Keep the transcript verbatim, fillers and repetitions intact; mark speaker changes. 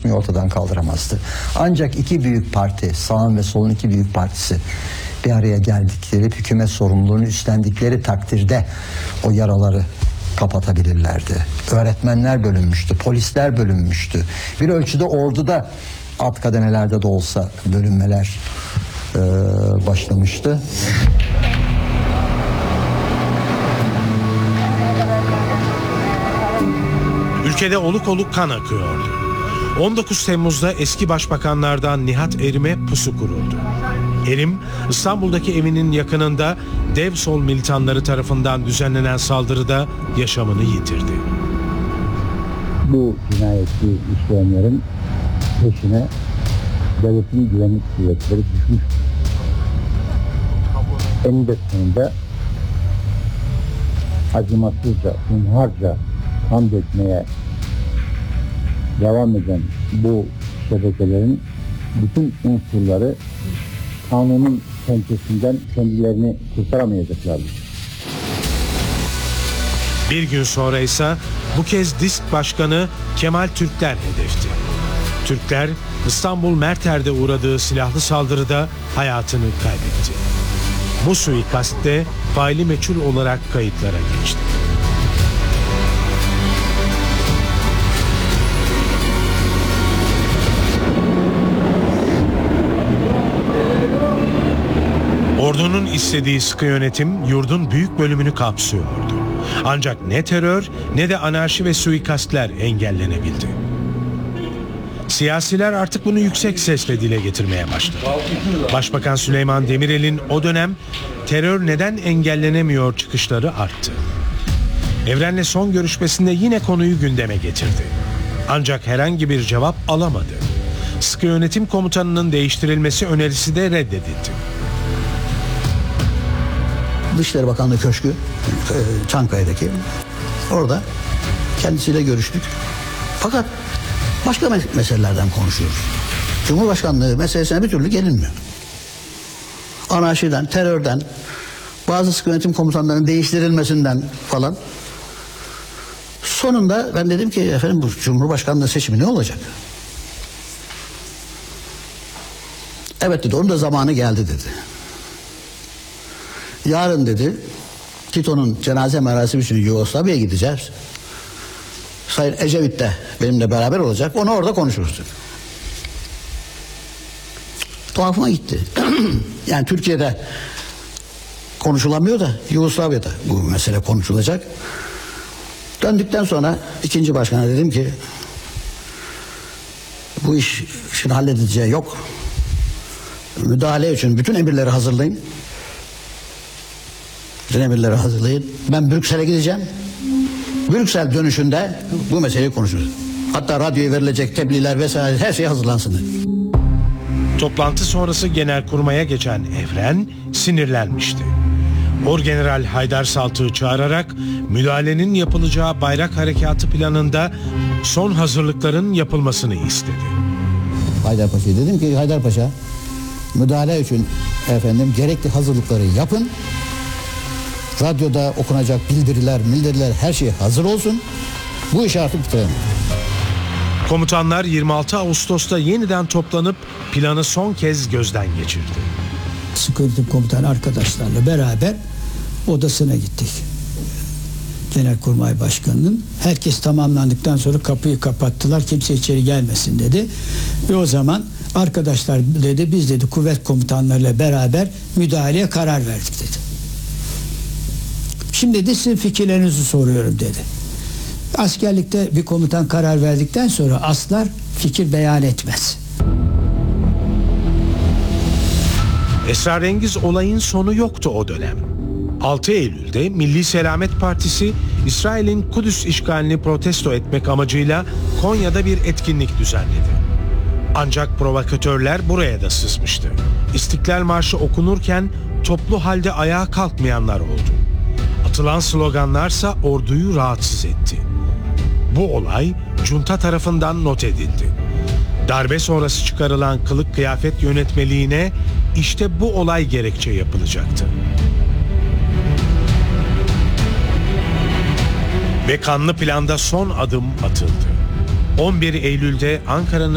Speaker 1: çalışmayı ortadan kaldıramazdı. Ancak iki büyük parti, sağın ve solun iki büyük partisi bir araya geldikleri, hükümet sorumluluğunu üstlendikleri takdirde o yaraları kapatabilirlerdi. Öğretmenler bölünmüştü, polisler bölünmüştü. Bir ölçüde orduda alt kademelerde de olsa bölünmeler e, başlamıştı.
Speaker 2: Ülkede oluk oluk kan akıyordu. on dokuz Temmuz'da eski başbakanlardan Nihat Erim'e pusu kuruldu. Erim, İstanbul'daki evinin yakınında Dev Sol militanları tarafından düzenlenen saldırıda yaşamını yitirdi.
Speaker 3: Bu cinayeti işleyenlerin peşine devletin güvenlik kuvvetleri düşmüş. Eninde sonunda acımasızca, hunharca kan dökmeye devam eden bu şebekelerin bütün unsurları kanunun pençesinden kendilerini kurtaramayacaklardır.
Speaker 2: Bir gün sonra ise bu kez DİSK Başkanı Kemal Türkler hedefti. Türkler İstanbul Merter'de uğradığı silahlı saldırıda hayatını kaybetti. Bu suikastte faili meçhul olarak kayıtlara geçti. Ordunun istediği sıkı yönetim yurdun büyük bölümünü kapsıyordu. Ancak ne terör ne de anarşi ve suikastler engellenebildi. Siyasiler artık bunu yüksek sesle dile getirmeye başladı. Başbakan Süleyman Demirel'in o dönem terör neden engellenemiyor çıkışları arttı. Evren'le son görüşmesinde yine konuyu gündeme getirdi. Ancak herhangi bir cevap alamadı. Sıkı yönetim komutanının değiştirilmesi önerisi de reddedildi.
Speaker 4: Dışişleri Bakanlığı Köşkü Çankaya'daki, orada kendisiyle görüştük. Fakat başka mes- meselelerden konuşuyoruz. Cumhurbaşkanlığı meselesine bir türlü gelinmiyor. Anarşiden, terörden, bazı sıkı yönetim komutanlarının değiştirilmesinden falan. Sonunda ben dedim ki efendim bu Cumhurbaşkanlığı seçimi ne olacak? Evet dedi, onun da zamanı geldi dedi. Yarın dedi Tito'nun cenaze merasimi için Yugoslavya'ya gideceğiz. Sayın Ecevit de benimle beraber olacak. Onu orada konuşuruz dedi. Tuhafıma gitti. Yani Türkiye'de konuşulamıyor da Yugoslavya'da bu mesele konuşulacak. Döndükten sonra ikinci başkana dedim ki bu iş işin halledileceği yok. Müdahale için bütün emirleri hazırlayın. Bütün emirleri hazırlayın. Ben Brüksel'e gideceğim. Brüksel dönüşünde bu meseleyi konuşuruz. Hatta radyoya verilecek tebliğler vesaire her şey hazırlansın.
Speaker 2: Toplantı sonrası Genelkurmay'a geçen Evren sinirlenmişti. Orgeneral Haydar Saltık'ı çağırarak müdahalenin yapılacağı bayrak harekatı planında son hazırlıkların yapılmasını istedi.
Speaker 4: Haydarpaşa'ya dedim ki Haydarpaşa müdahale için efendim gerekli hazırlıkları yapın. Radyoda okunacak bildiriler, bildiriler her şey hazır olsun. Bu işi artık bitirelim.
Speaker 2: Komutanlar yirmi altı Ağustos'ta yeniden toplanıp planı son kez gözden geçirdi.
Speaker 5: Sıkı yönetim komutanı arkadaşlarla beraber odasına gittik. Genelkurmay Başkanı'nın. Herkes tamamlandıktan sonra kapıyı kapattılar. Kimse içeri gelmesin dedi. Ve o zaman arkadaşlar dedi biz dedi kuvvet komutanlarıyla beraber müdahaleye karar verdik dedi. Şimdi de sizin fikirlerinizi soruyorum dedi. Askerlikte bir komutan karar verdikten sonra aslar fikir beyan etmez.
Speaker 2: Esrarengiz olayın sonu yoktu o dönem. altı Eylül'de Milli Selamet Partisi İsrail'in Kudüs işgalini protesto etmek amacıyla Konya'da bir etkinlik düzenledi. Ancak provokatörler buraya da sızmıştı. İstiklal Marşı okunurken toplu halde ayağa kalkmayanlar oldu. Atılan sloganlarsa orduyu rahatsız etti. Bu olay junta tarafından not edildi. Darbe sonrası çıkarılan kılık kıyafet yönetmeliğine işte bu olay gerekçe yapılacaktı. Ve kanlı planda son adım atıldı. on bir Eylül'de Ankara'nın